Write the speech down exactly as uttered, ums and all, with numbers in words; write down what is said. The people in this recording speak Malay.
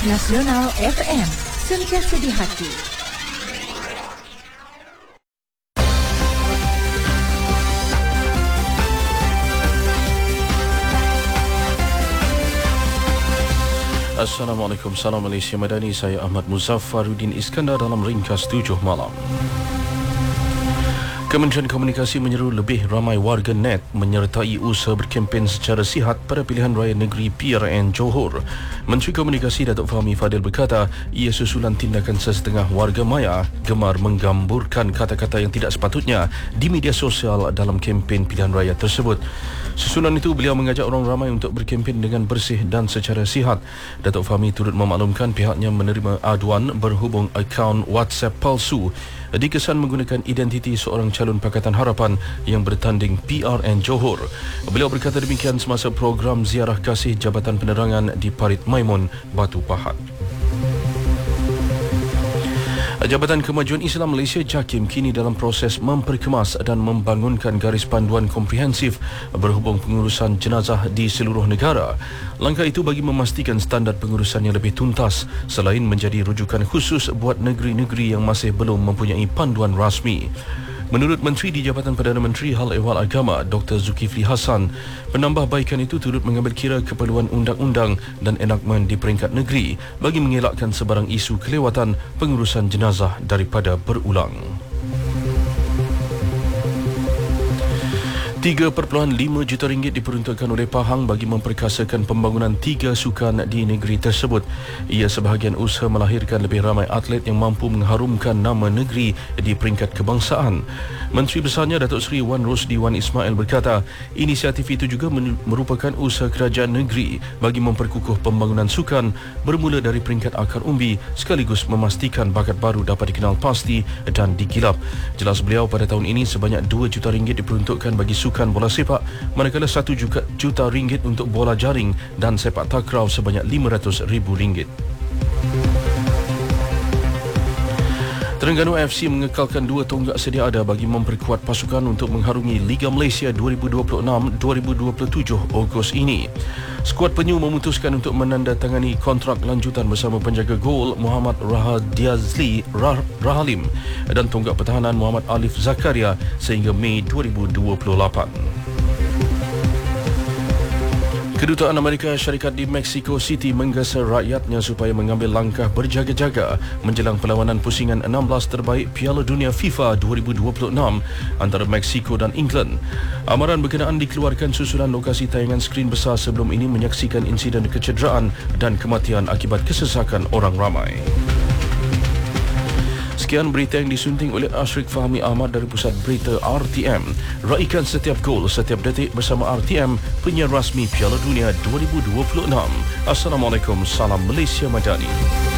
Nasional F M, sentiasa di hati. Assalamualaikum, salam Malaysia Madani. Saya Ahmad Muzaffaruddin Iskandar dalam ringkas tujuh malam. Kementerian Komunikasi menyeru lebih ramai warga net menyertai usaha berkempen secara sihat pada pilihan raya negeri P R N Johor. Menteri Komunikasi Datuk Fahmi Fadil berkata, ia susulan tindakan sesetengah warga maya gemar menggamburkan kata-kata yang tidak sepatutnya di media sosial dalam kempen pilihan raya tersebut. Susulan itu, beliau mengajak orang ramai untuk berkempen dengan bersih dan secara sihat. Datuk Fahmi turut memaklumkan pihaknya menerima aduan berhubung akaun WhatsApp palsu dikesan menggunakan identiti seorang calon Pakatan Harapan yang bertanding P R N Johor. Beliau berkata demikian semasa program ziarah kasih Jabatan Penerangan di Parit Maimun, Batu Pahat. Jabatan Kemajuan Islam Malaysia JAKIM kini dalam proses memperkemas dan membangunkan garis panduan komprehensif berhubung pengurusan jenazah di seluruh negara. Langkah itu bagi memastikan standard pengurusan yang lebih tuntas selain menjadi rujukan khusus buat negeri-negeri yang masih belum mempunyai panduan rasmi. Menurut Menteri di Jabatan Perdana Menteri Hal Ehwal Agama Doktor Zulkifli Hasan, penambahbaikan itu turut mengambil kira keperluan undang-undang dan enakmen di peringkat negeri bagi mengelakkan sebarang isu kelewatan pengurusan jenazah daripada berulang. tiga perpuluhan lima juta ringgit diperuntukkan oleh Pahang bagi memperkasakan pembangunan tiga sukan di negeri tersebut. Ia sebahagian usaha melahirkan lebih ramai atlet yang mampu mengharumkan nama negeri di peringkat kebangsaan. Menteri Besarnya Datuk Seri Wan Rosdi Wan Ismail berkata, inisiatif itu juga merupakan usaha kerajaan negeri bagi memperkukuh pembangunan sukan bermula dari peringkat akar umbi sekaligus memastikan bakat baru dapat dikenal pasti dan digilap. Jelas beliau, pada tahun ini sebanyak dua juta ringgit diperuntukkan bagi sukan bola sepak, manakala satu juta ringgit untuk bola jaring dan sepak takraw sebanyak lima ratus ribu ringgit. Terengganu F C mengekalkan dua tonggak sedia ada bagi memperkuat pasukan untuk mengharungi Liga Malaysia dua ribu dua puluh enam dua ribu dua puluh tujuh Ogos ini. Skuad penyu memutuskan untuk menandatangani kontrak lanjutan bersama penjaga gol Muhammad Rahadiazli Rah- Rahalim dan tonggak pertahanan Muhammad Alif Zakaria sehingga Mei dua ribu dua puluh lapan. Kedutaan Amerika Syarikat di Mexico City menggesa rakyatnya supaya mengambil langkah berjaga-jaga menjelang perlawanan pusingan enam belas terbaik Piala Dunia FIFA dua ribu dua puluh enam antara Mexico dan England. Amaran berkenaan dikeluarkan susulan lokasi tayangan skrin besar sebelum ini menyaksikan insiden kecederaan dan kematian akibat kesesakan orang ramai. Sekian berita yang disunting oleh Ashrik Fahmi Ahmad dari Pusat Berita R T M. Raikan setiap gol, setiap detik bersama R T M, penyiar rasmi Piala Dunia dua ribu dua puluh enam. Assalamualaikum, salam Malaysia Madani.